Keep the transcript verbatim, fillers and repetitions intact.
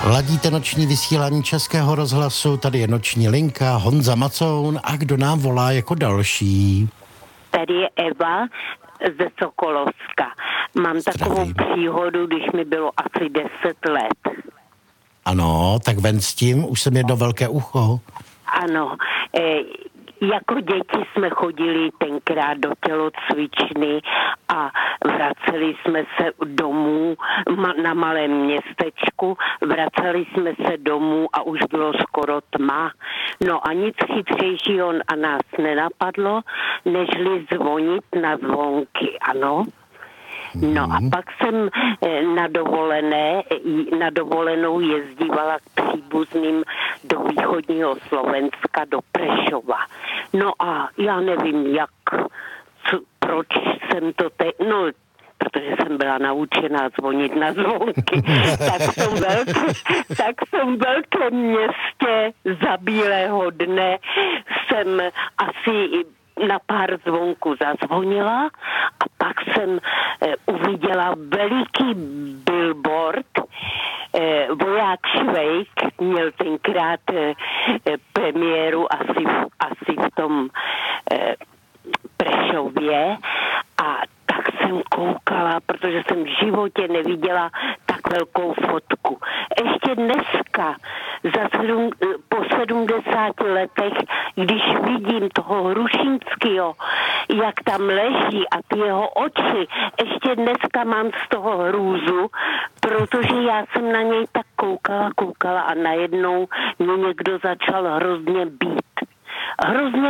Ladíte noční vysílání Českého rozhlasu, tady je noční linka, Honza Macoun a kdo nám volá jako další? Tady je Eva ze Sokolovska. Mám Zdravím. Takovou příhodu, když mi bylo asi deset let. Ano, tak ven s tím, už jsem jedno velké ucho. Ano, e, jako děti jsme chodili tenkrát do tělocvičny a vraceli jsme se domů ma, na malém městečku, vraceli jsme se domů a už bylo skoro tma. No a nic chytřejšího a nás nenapadlo, nežli zvonit na zvonky, ano. No a pak jsem na dovolené, na dovolenou jezdívala k příbuzným do východního Slovenska, do Prešova. No a já nevím jak, co, proč jsem to te... No, protože jsem byla naučená zvonit na zvonky, tak jsem, velké, tak jsem v velkém městě za bílého dne jsem asi na pár zvonků zazvonila a pak jsem e, uviděla veliký billboard. E, voják Švejk měl tenkrát e, premiéru asi, asi v tom e, Prešově a tak jsem koukala, protože jsem v životě neviděla tak velkou fotku. Ještě dneska, za sedm, po sedmdesáti letech, když vidím toho Hrušínského, jak tam leží a ty jeho oči, ještě dneska mám z toho hrůzu, protože já jsem na něj tak koukala, koukala a najednou mě někdo začal hrozně bít. Hrozně